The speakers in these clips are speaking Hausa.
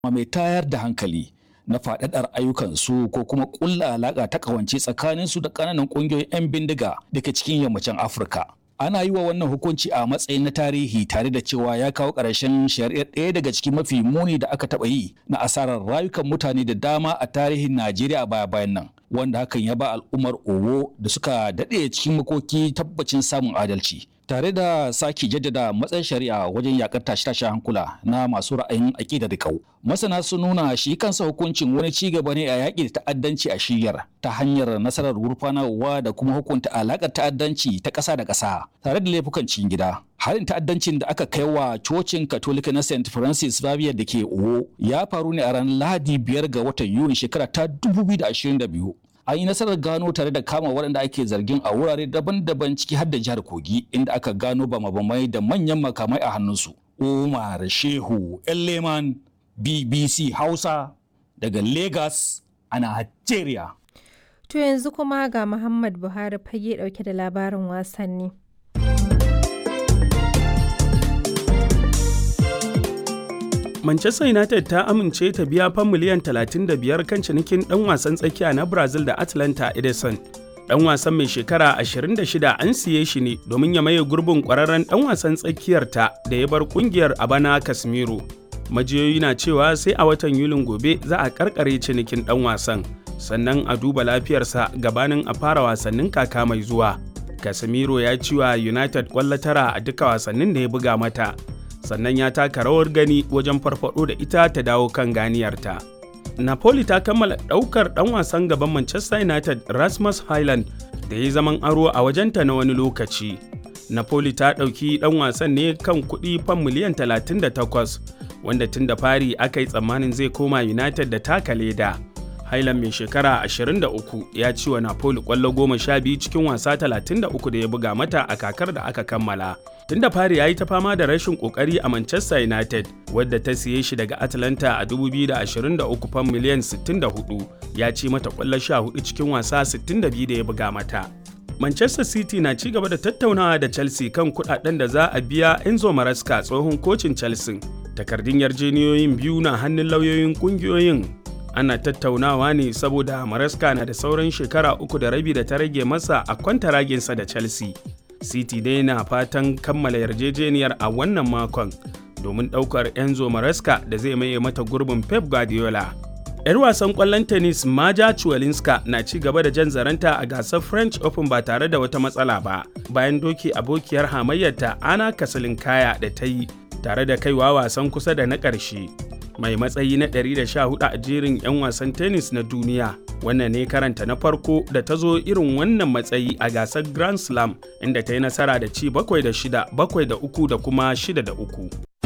mai tayar da hankali na faɗaɗar ayyukansu ko kuma ƙulla alaƙa ta ƙawance tsakaninsu da ƙananan ƙungiyoyin 'yan bindiga da ke cikin yammacin Afirka. Ana yi wa wannan hukunci a matsayin na tarihi tare da cewa ya kawo ƙarshen shari'ar ɗaya daga cikin mafi muni da aka taɓa yi na asarar rayukan mutane da dama a tarihin Najeriya baya-bayan nan, wanda hakan ya ba al'ummar Owo da suka daɗe cikin makoki tabbacin samun adalci. Tare da sake jaddada matsayin shari'a wajen yakar tashe-tashen hankula na masu ra'ayin aƙida da kau. Masana sun nuna shi kansa hukuncin wani ci gaba ne a yaƙi da ta'addanci a shiyar ta hanyar nasarar gurfanarwa da kuma hukunta alaƙar ta'addanci ta ƙasa da ƙasa tare da laifukan cikin gida. Harin ta'addancin da aka kai wa cocin Katolika na St. Francis Xavier da ke Owo ya faru ne a ranar Lahadi 5 ga watan Yuni shekara ta 2022. An yi nasarar gano tare da kama waɗanda ake zargin a wurare daban-daban ciki har da jihar Kogi inda aka gano bama-bamai da manyan makamai a hannunsu. Umar Shehu Leman, BBC Hausa daga Lagos a Najeriya. To yanzu kuma ga Muhammad Buhari fage ɗauke da labarin wasanni. Manchester United ta amince ta biya fan miliyan 35 kan cinikin ɗan wasan tsakiya na Brazil da Atlanta Edison. Ɗan wasan mai shekara 26 an siye shi ne domin ya maye gurbin ƙwararren ɗan wasan tsakiyarta da ya bar ƙungiyar a bana Casemiro. Majiyoyi na cewa sai a watan Yulin gobe za a karkare cinikin ɗan wasan, sannan a duba lafiyarsa gabanin a fara wasannin kaka mai zuwa. Casemiro ya ci wa United ƙwallo 9 a duka wasannin da ya buga mata. Sannan ya taka rawar gani wajen farfado da ita ta dawo kan ganiyarta. Napoli ta kammala ɗaukar ɗan wasan gaban Manchester United Rasmus Hojlund da ya zaman aro a wajenta na wani lokaci. Napoli ta ɗauki ɗan wasan ne kan kuɗi fan miliyan 38 wanda tun da fari aka yi tsammanin zai koma United da taka leda. Hojlund mai shekara 23 ya ci wa Napoli ƙwallo 12 cikin wasa 33 da ya buga mata a kakar da aka kammala. Tun da fari ya yi ta fama da rashin ƙoƙari a Manchester United, wadda ta siye shi daga Atlanta a 2023 fan miliyan 64, ya ci mata ƙwallo 14 cikin wasa 62 da ya buga mata. Manchester City na ci gaba da tattaunawa da Chelsea kan kuɗaɗen da za a biya Enzo Maresca tsohon kocin Chelsea. Takardun yarjejeniyoyin biyu na hannun lauyoyin ƙungiyoyin. Ana tattaunawa ne saboda Maresca na da sauran shekara 3.5 da ta rage masa a kwantaraginsa da Chelsea. City dai na fatan kammala yarjejeniyar a wannan makon domin ɗaukar Enzo Maresca da zai maye mata gurbin Pep Guardiola. 'Yar wasan ƙwallon tennis Maja Ciwalinska na ci gaba da jan zaranta a gasar French Open ba tare da wata matsala ba, bayan doke abokiyar hamayyarta Ana Kasalinkaya da ta yi tare da kaiwa wasan kusa da na ƙarshe. Mai matsayi na 114 a jerin 'yan wasan tennis na duniya. Wannan ne karanta na farko da ta zo irin wannan matsayi a gasar Grand Slam, inda ta yi nasara da ci 7-6, 7-3 da kuma 6-3.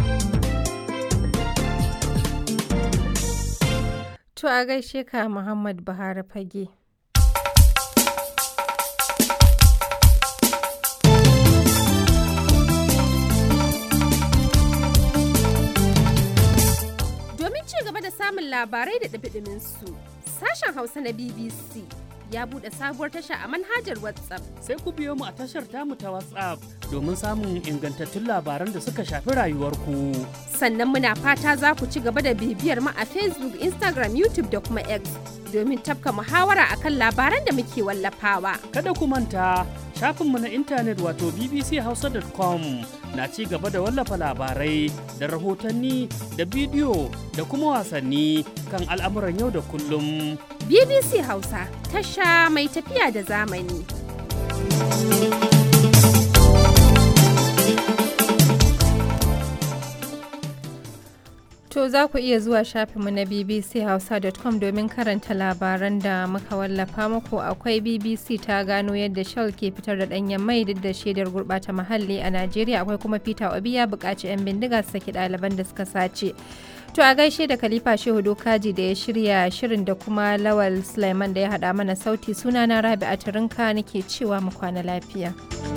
To a gaishe ka Muhammad Buhari fage. Domin ci gaba da samun labarai da ɗumi su, sashen Hausa na BBC ya buɗe sabuwar tasha a manhajar WhatsApp. Sai ku biyo mu a tashar tamu ta WhatsApp domin samun ingantattun labaran da suka shafi rayuwarku. Sannan muna fata za ku ci gaba da bibiyar mu a Facebook, Instagram, YouTube da kuma X domin tafka muhawara akan labaran da muke wallafawa. Kada ku manta, shafinmu na intanet wato bbchausa.com na ci gaba da wallafa labarai da rahotanni da bidiyo da kuma wasanni kan al'amuran yau da kullum. BBC Hausa, tasha mai tafiya da zamani. To za ku iya zuwa shafinmu na bbchausa.com domin karanta labaran da muka wallafa muku. Akwai BBC ta gano yadda Shell ke fitar da ɗanyen mai duk da shaidar gurɓata muhalli a Najeriya. Akwai kuma Peter Obi ya buƙaci 'yan bindiga su saki ɗaliban da suka sace. To a gaishe da Khalifa Shehu Dokaji da ya shirya shirin da kuma Lawal Sulaiman da ya haɗa mana sauti. Sunana Rabi'a Turinka nake cewa mu kwana lafiya.